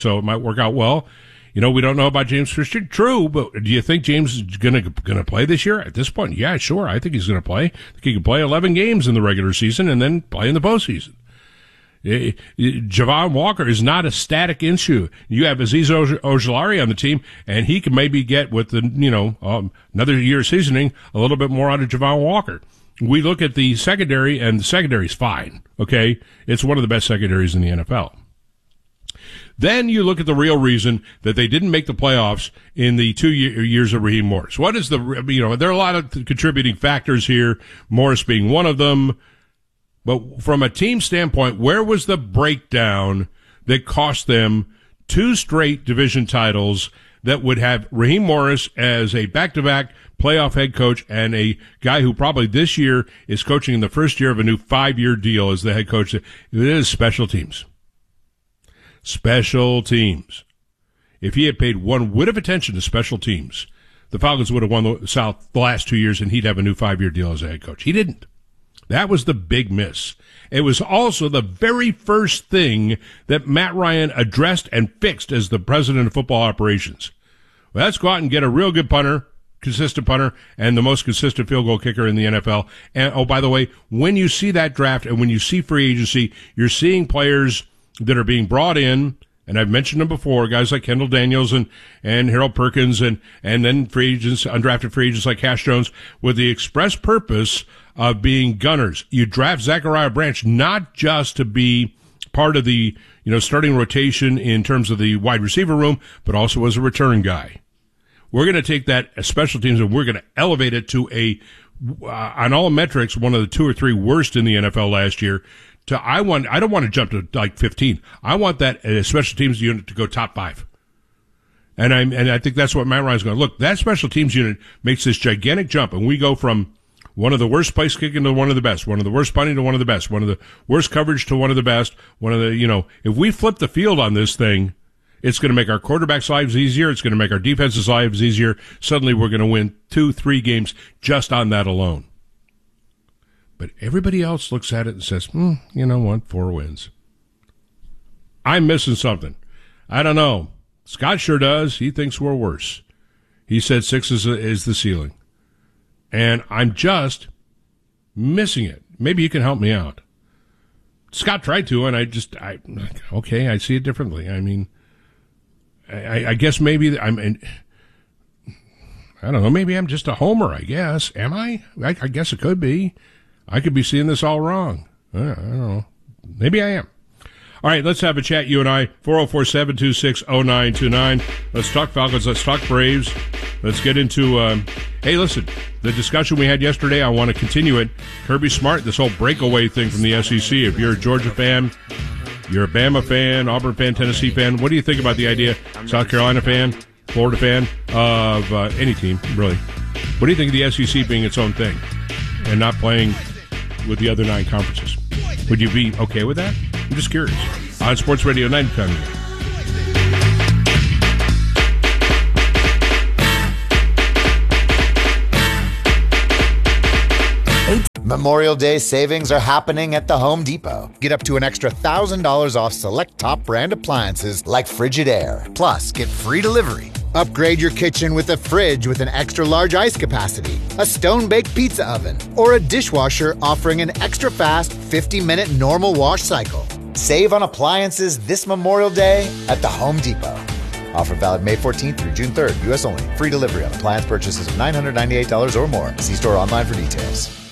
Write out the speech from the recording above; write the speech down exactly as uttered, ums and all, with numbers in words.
so it might work out well. You know, we don't know about James Christian. True, but do you think James is going to going to play this year? At this point, yeah, sure. I think he's going to play. I think he can play eleven games in the regular season and then play in the postseason. It, it, Javon Walker is not a static issue. You have Azeez Ojulari on the team, and he can maybe get with the you know um, another year of seasoning a little bit more out of Javon Walker. We look at the secondary, and the secondary is fine. Okay, it's one of the best secondaries in the N F L. Then you look at the real reason that they didn't make the playoffs in the two year, years of Raheem Morris. What is the, you know, there are a lot of contributing factors here, Morris being one of them. But from a team standpoint, where was the breakdown that cost them two straight division titles that would have Raheem Morris as a back-to-back playoff head coach and a guy who probably this year is coaching in the first year of a new five-year deal as the head coach? It is special teams. Special teams. If he had paid one whit of attention to special teams, the Falcons would have won the South the last two years, and he'd have a new five-year deal as a head coach. He didn't. That was the big miss. It was also the very first thing that Matt Ryan addressed and fixed as the president of football operations. Well, let's go out and get a real good punter, consistent punter, and the most consistent field goal kicker in the N F L. And, oh, by the way, when you see that draft and when you see free agency, you're seeing players that are being brought in, and I've mentioned them before, guys like Kendall Daniels and, and Harold Perkins, and, and then free agents, undrafted free agents like Cash Jones, with the express purpose of being gunners. You draft Zachariah Branch not just to be part of the, you know, starting rotation in terms of the wide receiver room, but also as a return guy. We're going to take that as special teams and we're going to elevate it to a, uh, on all metrics, one of the two or three worst in the N F L last year. To I want, I don't want to jump to like fifteen. I want that uh, special teams unit to go top five. And I and I think that's what Matt Ryan's going to look. That special teams unit makes this gigantic jump, and we go from one of the worst place kicking to one of the best, one of the worst punting to one of the best, one of the worst coverage to one of the best, one of the, you know, if we flip the field on this thing, it's going to make our quarterbacks' lives easier. It's going to make our defenses' lives easier. Suddenly we're going to win two, three games just on that alone. But everybody else looks at it and says, hmm, you know what, four wins. I'm missing something. I don't know. Scott sure does. He thinks we're worse. He said six is, is the ceiling. And I'm just missing it. Maybe you can help me out. Scott tried to, and I just, I okay, I see it differently. I mean, I, I guess maybe I'm, in, I don't know, maybe I'm just a homer, I guess. Am I? I, I guess it could be. I could be seeing this all wrong. I don't know. Maybe I am. All right, let's have a chat, you and I. four oh four, seven two six, oh nine two nine. Let's talk Falcons. Let's talk Braves. Let's get into, um, hey, listen, the discussion we had yesterday, I want to continue it. Kirby Smart, this whole breakaway thing from the S E C. If you're a Georgia fan, you're a Bama fan, Auburn fan, Tennessee fan, what do you think about the idea? South Carolina fan, Florida fan of uh, any team, really. What do you think of the S E C being its own thing and not playing with the other nine conferences? Would you be okay with that? I'm just curious. On Sports Radio ninety coming. Memorial Day savings are happening at the Home Depot. Get up to an extra one thousand dollars off select top brand appliances like Frigidaire. Plus, get free delivery. Upgrade your kitchen with a fridge with an extra large ice capacity, a stone-baked pizza oven, or a dishwasher offering an extra fast fifty minute normal wash cycle. Save on appliances this Memorial Day at the Home Depot. Offer valid May fourteenth through June third, U S only. Free delivery on appliance purchases of nine hundred ninety-eight dollars or more. See store online for details.